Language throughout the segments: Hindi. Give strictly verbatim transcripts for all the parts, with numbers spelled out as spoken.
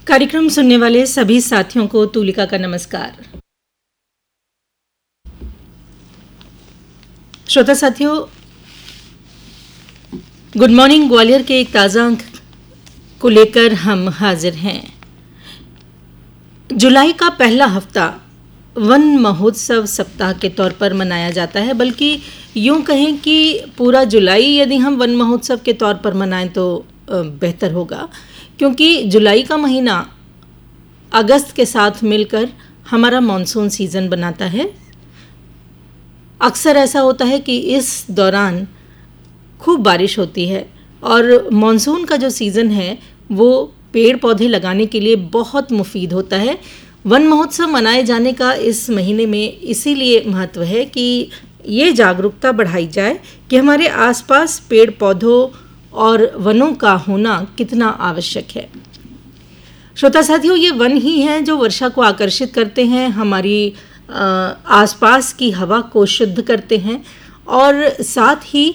कार्यक्रम सुनने वाले सभी साथियों को तुलिका का नमस्कार। श्रोता साथियों, गुड मॉर्निंग ग्वालियर के एक ताज़ा अंक को लेकर हम हाजिर हैं। जुलाई का पहला हफ्ता वन महोत्सव सप्ताह के तौर पर मनाया जाता है, बल्कि यूं कहें कि पूरा जुलाई यदि हम वन महोत्सव के तौर पर मनाएं तो बेहतर होगा, क्योंकि जुलाई का महीना अगस्त के साथ मिलकर हमारा मॉनसून सीज़न बनाता है। अक्सर ऐसा होता है कि इस दौरान खूब बारिश होती है और मॉनसून का जो सीज़न है वो पेड़ पौधे लगाने के लिए बहुत मुफीद होता है। वन महोत्सव मनाए जाने का इस महीने में इसीलिए महत्व है कि ये जागरूकता बढ़ाई जाए कि हमारे आसपास पेड़ पौधों और वनों का होना कितना आवश्यक है। श्रोता साथियों, ये वन ही हैं जो वर्षा को आकर्षित करते हैं, हमारी आ, आसपास की हवा को शुद्ध करते हैं और साथ ही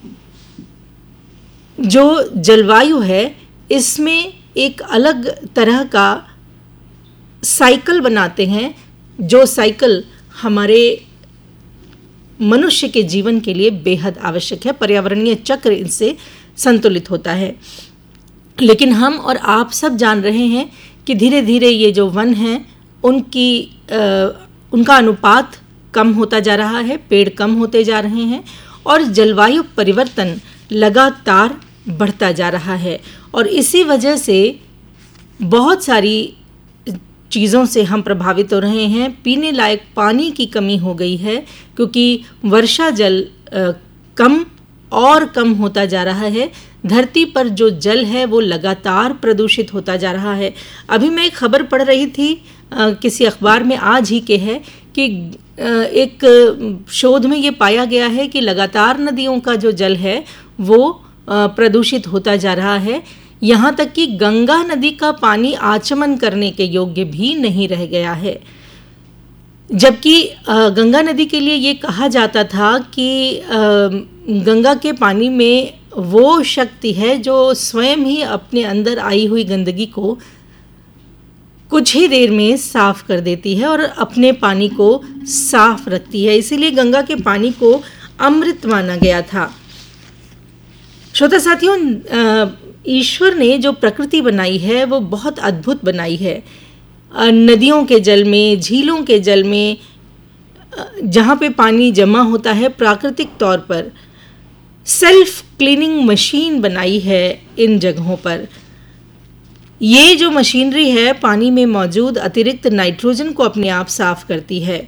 जो जलवायु है इसमें एक अलग तरह का साइकिल बनाते हैं, जो साइकिल हमारे मनुष्य के जीवन के लिए बेहद आवश्यक है। पर्यावरणीय चक्र इनसे संतुलित होता है। लेकिन हम और आप सब जान रहे हैं कि धीरे धीरे ये जो वन हैं उनकी आ, उनका अनुपात कम होता जा रहा है, पेड़ कम होते जा रहे हैं और जलवायु परिवर्तन लगातार बढ़ता जा रहा है। और इसी वजह से बहुत सारी चीज़ों से हम प्रभावित हो रहे हैं। पीने लायक पानी की कमी हो गई है, क्योंकि वर्षा जल आ, कम और कम होता जा रहा है। धरती पर जो जल है वो लगातार प्रदूषित होता जा रहा है। अभी मैं एक खबर पढ़ रही थी आ, किसी अखबार में, आज ही के है, कि आ, एक शोध में ये पाया गया है कि लगातार नदियों का जो जल है वो आ, प्रदूषित होता जा रहा है। यहाँ तक कि गंगा नदी का पानी आचमन करने के योग्य भी नहीं रह गया है। जबकि गंगा नदी के लिए ये कहा जाता था कि गंगा के पानी में वो शक्ति है जो स्वयं ही अपने अंदर आई हुई गंदगी को कुछ ही देर में साफ कर देती है और अपने पानी को साफ रखती है। इसीलिए गंगा के पानी को अमृत माना गया था। श्रोता साथियों, ईश्वर ने जो प्रकृति बनाई है वो बहुत अद्भुत बनाई है। नदियों के जल में, झीलों के जल में, जहाँ पे पानी जमा होता है, प्राकृतिक तौर पर सेल्फ क्लीनिंग मशीन बनाई है इन जगहों पर। ये जो मशीनरी है पानी में मौजूद अतिरिक्त नाइट्रोजन को अपने आप साफ करती है।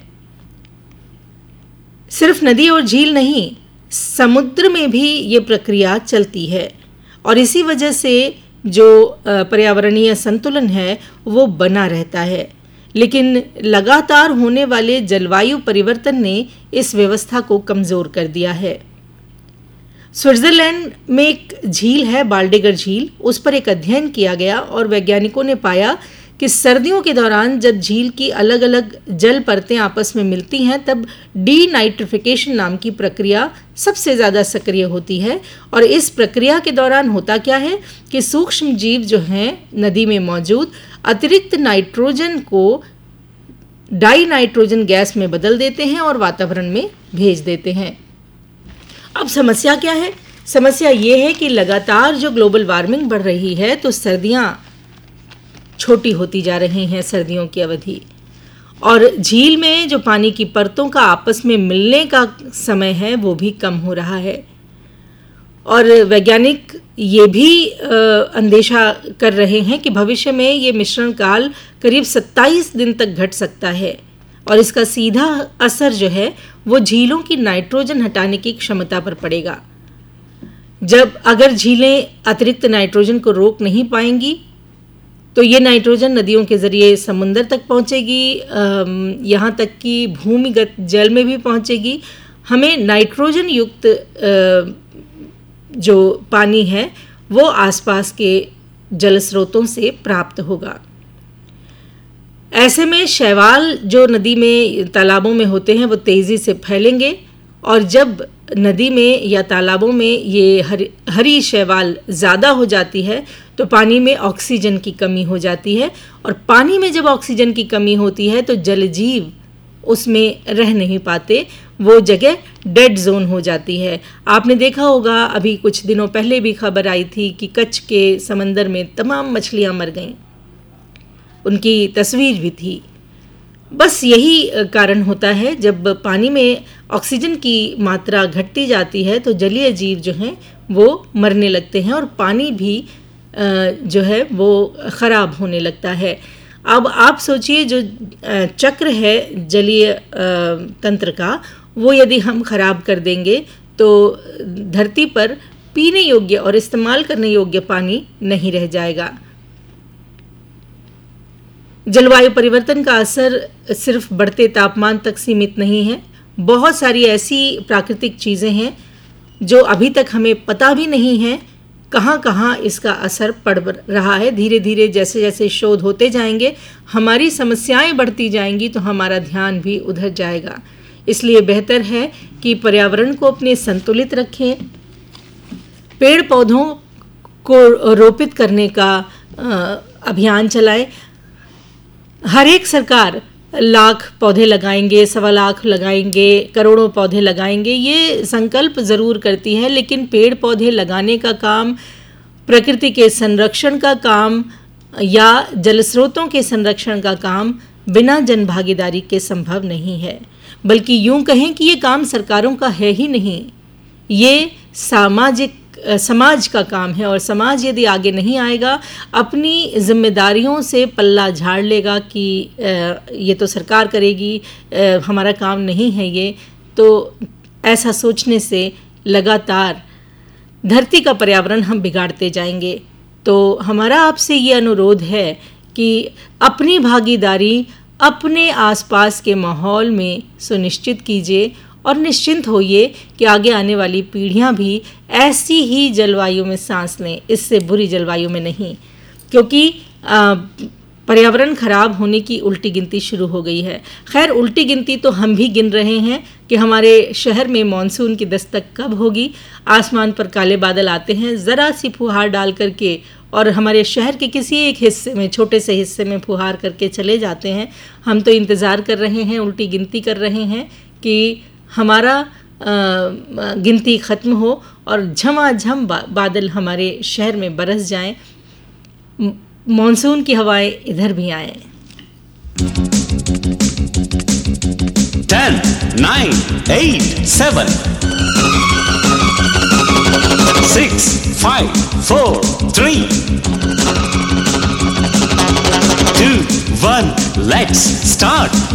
सिर्फ नदी और झील नहीं, समुद्र में भी ये प्रक्रिया चलती है और इसी वजह से जो पर्यावरणीय संतुलन है वो बना रहता है। लेकिन लगातार होने वाले जलवायु परिवर्तन ने इस व्यवस्था को कमज़ोर कर दिया है। स्विट्ज़रलैंड में एक झील है, बाल्डेगर झील, उस पर एक अध्ययन किया गया और वैज्ञानिकों ने पाया कि सर्दियों के दौरान जब झील की अलग अलग जल परतें आपस में मिलती हैं तब डीनाइट्रिफिकेशन नाम की प्रक्रिया सबसे ज़्यादा सक्रिय होती है। और इस प्रक्रिया के दौरान होता क्या है कि सूक्ष्म जीव जो हैं नदी में मौजूद अतिरिक्त नाइट्रोजन को डाई नाइट्रोजन गैस में बदल देते हैं और वातावरण में भेज देते हैं। अब समस्या क्या है? समस्या ये है कि लगातार जो ग्लोबल वार्मिंग बढ़ रही है तो सर्दियाँ छोटी होती जा रही हैं, सर्दियों की अवधि, और झील में जो पानी की परतों का आपस में मिलने का समय है वो भी कम हो रहा है। और वैज्ञानिक ये भी अंदेशा कर रहे हैं कि भविष्य में ये मिश्रण काल करीब सत्ताईस दिन तक घट सकता है और इसका सीधा असर जो है वो झीलों की नाइट्रोजन हटाने की क्षमता पर पड़ेगा। जब अगर झीलें अतिरिक्त नाइट्रोजन को रोक नहीं पाएंगी तो ये नाइट्रोजन नदियों के ज़रिए समुंदर तक पहुंचेगी, यहाँ तक कि भूमिगत जल में भी पहुंचेगी। हमें नाइट्रोजन युक्त जो पानी है वो आसपास के जल स्रोतों से प्राप्त होगा। ऐसे में शैवाल जो नदी में, तालाबों में होते हैं वो तेज़ी से फैलेंगे और जब नदी में या तालाबों में ये हरी हरी शैवाल ज़्यादा हो जाती है तो पानी में ऑक्सीजन की कमी हो जाती है, और पानी में जब ऑक्सीजन की कमी होती है तो जलजीव उसमें रह नहीं पाते, वो जगह डेड जोन हो जाती है। आपने देखा होगा अभी कुछ दिनों पहले भी खबर आई थी कि कच्छ के समंदर में तमाम मछलियां मर गईं, उनकी तस्वीर भी थी। बस यही कारण होता है, जब पानी में ऑक्सीजन की मात्रा घटती जाती है तो जलीय जीव जो हैं वो मरने लगते हैं और पानी भी जो है वो ख़राब होने लगता है। अब आप सोचिए, जो चक्र है जलीय तंत्र का, वो यदि हम ख़राब कर देंगे तो धरती पर पीने योग्य और इस्तेमाल करने योग्य पानी नहीं रह जाएगा। जलवायु परिवर्तन का असर सिर्फ बढ़ते तापमान तक सीमित नहीं है, बहुत सारी ऐसी प्राकृतिक चीज़ें हैं जो अभी तक हमें पता भी नहीं है कहाँ कहाँ इसका असर पड़ रहा है। धीरे धीरे जैसे जैसे शोध होते जाएंगे, हमारी समस्याएं बढ़ती जाएंगी तो हमारा ध्यान भी उधर जाएगा। इसलिए बेहतर है कि पर्यावरण को अपने संतुलित रखें, पेड़ पौधों को रोपित करने का अभियान चलाएं। हर एक सरकार लाख पौधे लगाएंगे, सवा लाख लगाएंगे, करोड़ों पौधे लगाएंगे, ये संकल्प ज़रूर करती है, लेकिन पेड़ पौधे लगाने का काम, प्रकृति के संरक्षण का काम या जल स्रोतों के संरक्षण का काम बिना जन भागीदारी के संभव नहीं है। बल्कि यूं कहें कि ये काम सरकारों का है ही नहीं, ये सामाजिक समाज का काम है। और समाज यदि आगे नहीं आएगा, अपनी जिम्मेदारियों से पल्ला झाड़ लेगा कि ये तो सरकार करेगी, हमारा काम नहीं है ये, तो ऐसा सोचने से लगातार धरती का पर्यावरण हम बिगाड़ते जाएंगे। तो हमारा आपसे ये अनुरोध है कि अपनी भागीदारी अपने आसपास के माहौल में सुनिश्चित कीजिए और निश्चिंत होइए कि आगे आने वाली पीढ़ियां भी ऐसी ही जलवायु में सांस लें, इससे बुरी जलवायु में नहीं। क्योंकि पर्यावरण खराब होने की उल्टी गिनती शुरू हो गई है। खैर, उल्टी गिनती तो हम भी गिन रहे हैं कि हमारे शहर में मानसून की दस्तक कब होगी। आसमान पर काले बादल आते हैं, ज़रा सी फुहार डाल करके, और हमारे शहर के किसी एक हिस्से में, छोटे से हिस्से में फुहार करके चले जाते हैं। हम तो इंतज़ार कर रहे हैं, उल्टी गिनती कर रहे हैं कि हमारा आ, गिनती ख़त्म हो और झमाझम बा, बादल हमारे शहर में बरस जाएं, मॉनसून की हवाएं इधर भी आएं। Ten, nine, eight, seven, six, five, four, three, to, one, let's start.